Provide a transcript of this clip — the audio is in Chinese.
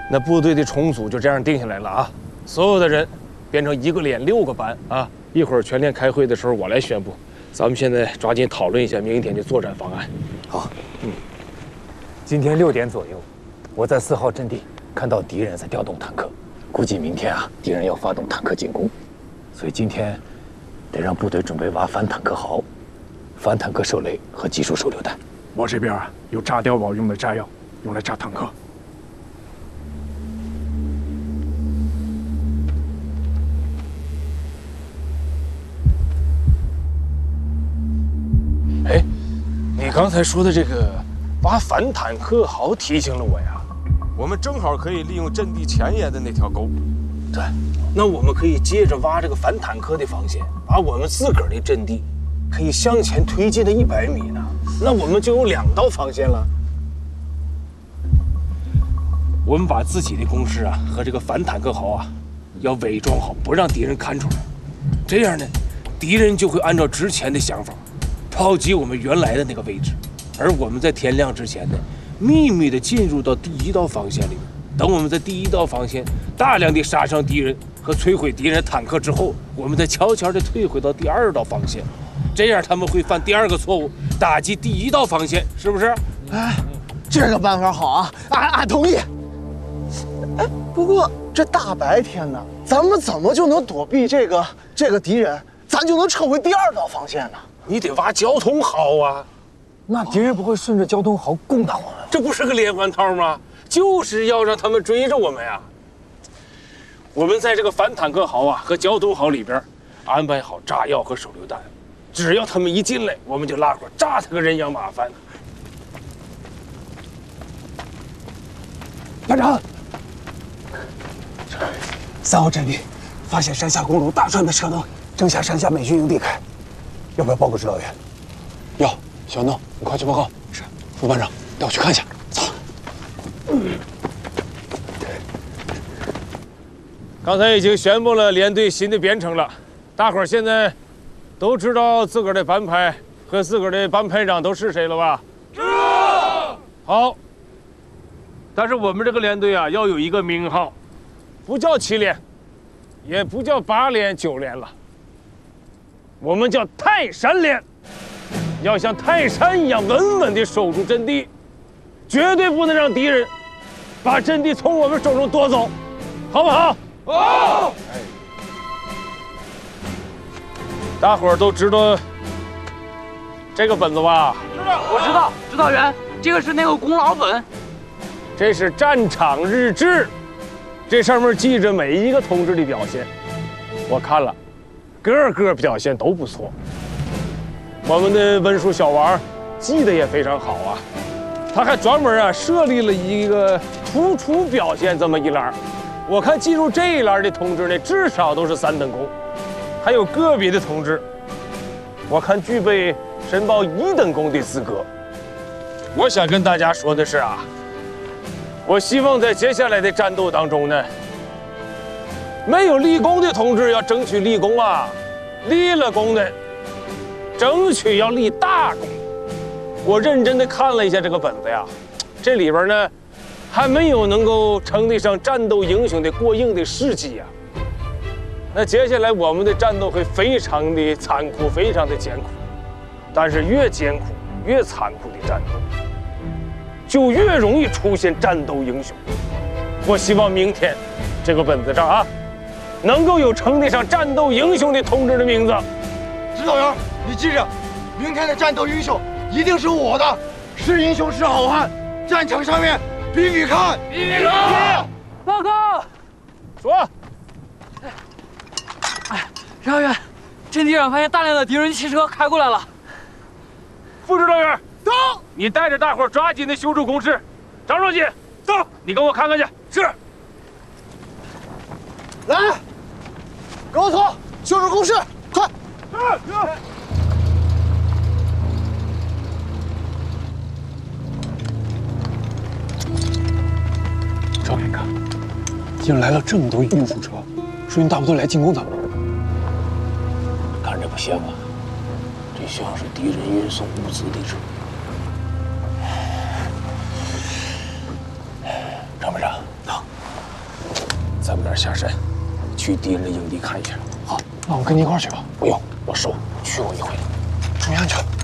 那部队的重组就这样定下来了啊！所有的人变成一个连6个班啊！一会儿全连开会的时候我来宣布。咱们现在抓紧讨论一下明天的作战方案。 好，今天6点左右，我在4号阵地看到敌人在调动坦克，估计明天啊，敌人要发动坦克进攻，所以今天得让部队准备挖反坦克壕、反坦克手雷和技术手榴弹。 我这边啊有炸碉堡用的炸药，用来炸坦克。 哎，你刚才说的这个挖反坦克壕提醒了我呀，我们正好可以利用阵地前沿的那条沟。对，那我们可以接着挖这个反坦克的防线，把我们自个儿的阵地可以向前推进了100米呢。那我们就有2道防线了。我们把自己的工事啊和这个反坦克壕啊，要伪装好，不让敌人看出来。这样呢，敌人就会按照之前的想法，炮击我们原来的那个位置，而我们在天亮之前呢，秘密地进入到第1道防线里面。等我们在第1道防线大量地杀伤敌人和摧毁敌人坦克之后，我们再悄悄地退回到第2道防线。这样他们会犯第2个错误，打击第1道防线，是不是？ 哎，这个办法好啊，俺同意。哎，不过这大白天的，咱们怎么就能躲避这个敌人？咱就能撤回第2道防线呢？ 你得挖交通壕啊！ 那敌人不会顺着交通壕攻打我们？ 这不是个连环套吗？就是要让他们追着我们呀！我们在这个反坦克壕啊和交通壕里边安排好炸药和手榴弹，只要他们一进来，我们就拉火炸他个人仰马翻。 班长，3号阵地发现山下公路大川的车灯正向山下美军营地开，要不要报告指导员？ 要，小诺，你快去报告。是，副班长，带我去看一下。走。 刚才已经宣布了连队新的编成了，大伙儿现在都知道自个儿的班排和自个儿的班排长都是谁了吧？知道。好。但是我们这个连队啊，要有一个名号，不叫7连，也不叫8连、9连了，我们叫泰山连，要像泰山一样稳稳地守住阵地，绝对不能让敌人把阵地从我们手中夺走，好不好？好。大伙儿都知道这个本子吧？ 知道，我知道，指导员，这个是那个功劳本。 这是战场日志，这上面记着每一个同志的表现。我看了，个个表现都不错。我们的文书小王记得也非常好啊，他还专门设立了一个突出表现这么一栏。我看进入这一栏的同志呢，至少都是3等功，还有个别的同志，我看具备申报1等功的资格。我想跟大家说的是啊，我希望在接下来的战斗当中呢，没有立功的同志要争取立功啊，立了功的争取要立大功。我认真的看了一下这个本子呀，这里边呢还没有能够称得上战斗英雄的过硬的事迹呀。那接下来我们的战斗会非常的残酷，非常的艰苦，但是越艰苦越残酷的战斗，就越容易出现战斗英雄。我希望明天这个本子上啊，能够有称得上战斗英雄的同志的名字。 指导员，你记着，明天的战斗英雄一定是我的，是英雄是好汉，战场上面比比看。 比比看。报告。 说。 指导员，阵地上发现大量的敌人汽车开过来了。 副指导员，走！你带着大伙抓紧的修筑工事。张书记，走！你跟我看看去。是。 来，跟我走，修筑工事，快！是。 赵连看，竟然来了这么多运输车，说明大部队来进攻咱们。 看着不像啊，这像是敌人运送物资的车。张班长， 咱们俩下山，去敌人的营地看一下。 好，那我跟你一块儿去吧。 不用，我熟，去过一回。 注意安全。